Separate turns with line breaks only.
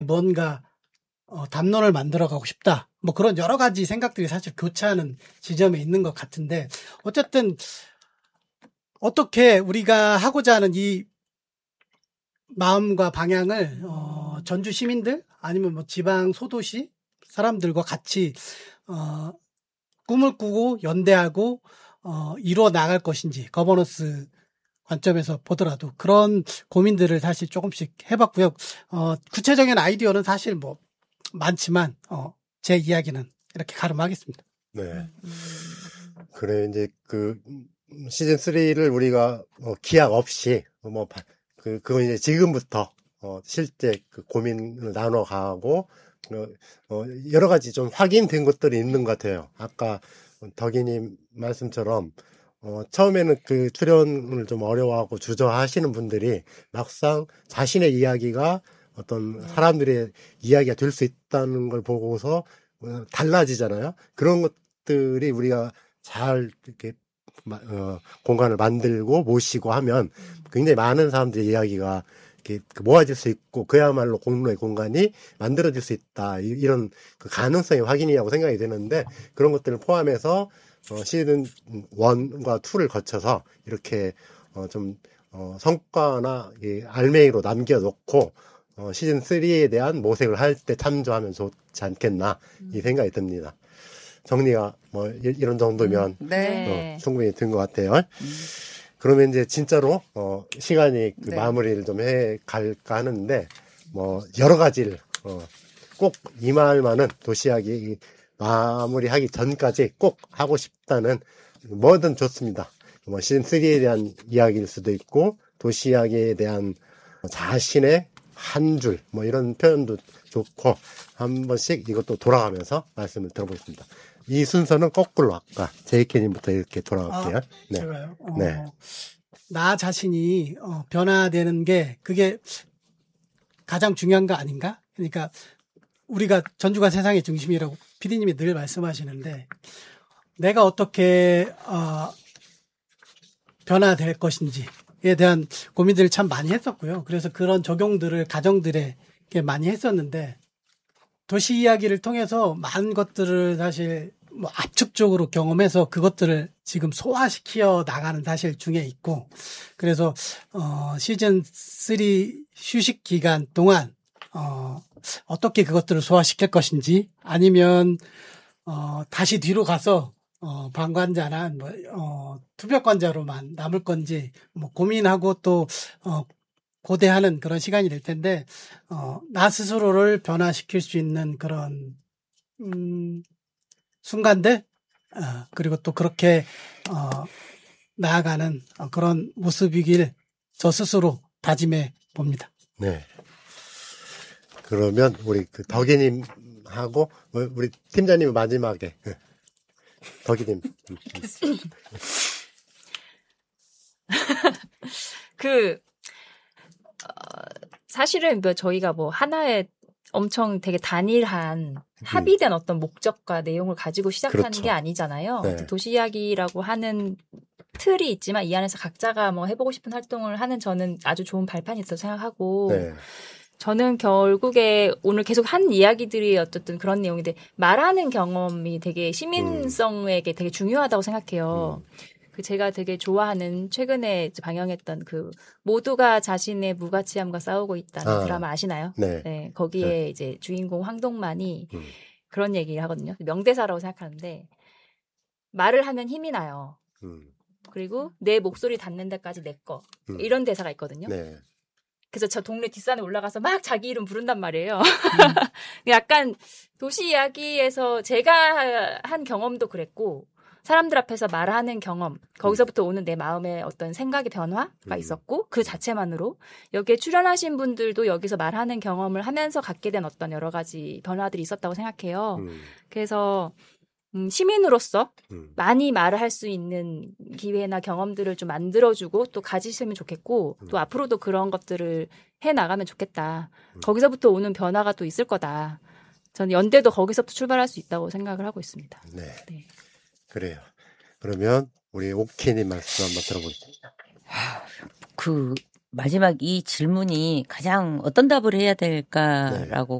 뭔가 담론을 만들어가고 싶다. 뭐 그런 여러 가지 생각들이 사실 교차하는 지점에 있는 것 같은데 어쨌든 어떻게 우리가 하고자 하는 이 마음과 방향을 전주 시민들 아니면 뭐 지방 소도시 사람들과 같이 꿈을 꾸고 연대하고 이루어 나갈 것인지 거버넌스 관점에서 보더라도 그런 고민들을 사실 조금씩 해봤고요. 구체적인 아이디어는 사실 뭐 많지만 제 이야기는 이렇게 가름하겠습니다.
네. 그래 이제 그 시즌 3를 우리가 기약 없이 그건 이제 지금부터 실제 그 고민을 나눠가고 여러 가지 좀 확인된 것들이 있는 것 같아요. 아까 덕이님 말씀처럼 처음에는 그 출연을 좀 어려워하고 주저하시는 분들이 막상 자신의 이야기가 어떤 사람들의 이야기가 될 수 있다는 걸 보고서 달라지잖아요. 그런 것들이 우리가 잘 이렇게 공간을 만들고 모시고 하면 굉장히 많은 사람들의 이야기가 이렇게 모아질 수 있고 그야말로 공로의 공간이 만들어질 수 있다. 이런 그 가능성의 확인이라고 생각이 되는데 그런 것들을 포함해서 시즌 1과 2를 거쳐서 이렇게 좀 성과나 알맹이로 남겨놓고 시즌 3에 대한 모색을 할 때 참조하면 좋지 않겠나 이 생각이 듭니다. 정리가 뭐 이런 정도면
네.
충분히 된 것 같아요. 그러면 이제 진짜로 시간이 그 마무리를 좀 해 갈까 하는데 뭐 여러 가지를 꼭 이 말만은 도시이야기 마무리하기 전까지 꼭 하고 싶다는 뭐든 좋습니다. 뭐 시즌 3에 대한 이야기일 수도 있고 도시이야기에 대한 자신의 한 줄 뭐 이런 표현도 좋고 한 번씩 이것도 돌아가면서 말씀을 들어보겠습니다. 이 순서는 거꾸로 아까 제이케님부터 이렇게 돌아갈게요. 네.
제가요?
네.
나 자신이 변화되는 게 그게 가장 중요한 거 아닌가? 그러니까 우리가 전주가 세상의 중심이라고 PD님이 늘 말씀하시는데 내가 어떻게 변화될 것인지에 대한 고민들을 참 많이 했었고요. 그래서 그런 적용들을 가정들에게 많이 했었는데 도시 이야기를 통해서 많은 것들을 사실 뭐 압축적으로 경험해서 그것들을 지금 소화시켜 나가는 사실 중에 있고 그래서 시즌 3 휴식 기간 동안 어떻게 그것들을 소화시킬 것인지 아니면 다시 뒤로 가서 방관자나 투벽관자로만 남을 건지 뭐 고민하고 또 고대하는 그런 시간이 될 텐데 나 스스로를 변화시킬 수 있는 그런 순간들 그리고 또 그렇게 나아가는 그런 모습이길 저 스스로 다짐해 봅니다.
네. 그러면 우리 그 덕이님하고 우리 팀장님 마지막에 덕이님.
사실은 저희가 뭐 하나의 엄청 되게 단일한 합의된 어떤 목적과 내용을 가지고 시작하는
그렇죠.
게 아니잖아요.
네.
도시 이야기라고 하는 틀이 있지만 이 안에서 각자가 뭐 해보고 싶은 활동을 하는 저는 아주 좋은 발판이 있다고 생각하고
네. 저는
결국에 오늘 계속 한 이야기들이 어쨌든 그런 내용인데 말하는 경험이 되게 시민성에게 되게 중요하다고 생각해요. 제가 되게 좋아하는 최근에 방영했던 그 모두가 자신의 무가치함과 싸우고 있다는 드라마 아시나요?
네.
네. 거기에 이제 주인공 황동만이 그런 얘기를 하거든요. 명대사라고 생각하는데 말을 하면 힘이 나요. 그리고 내 목소리 닿는 데까지 내 거. 이런 대사가 있거든요.
네.
그래서 저 동네 뒷산에 올라가서 막 자기 이름 부른단 말이에요. 약간 도시 이야기에서 제가 한 경험도 그랬고 사람들 앞에서 말하는 경험, 거기서부터 오는 내 마음의 어떤 생각의 변화가 있었고 그 자체만으로 여기에 출연하신 분들도 여기서 말하는 경험을 하면서 갖게 된 어떤 여러 가지 변화들이 있었다고 생각해요. 그래서 시민으로서 많이 말을 할 수 있는 기회나 경험들을 좀 만들어주고 또 가지시면 좋겠고 또 앞으로도 그런 것들을 해나가면 좋겠다. 거기서부터 오는 변화가 또 있을 거다. 저는 연대도 거기서부터 출발할 수 있다고 생각을 하고 있습니다.
네.
네.
그래요. 그러면 우리 오키님 말씀 한번 들어보겠습니다.
마지막 이 질문이 가장 어떤 답을 해야 될까라고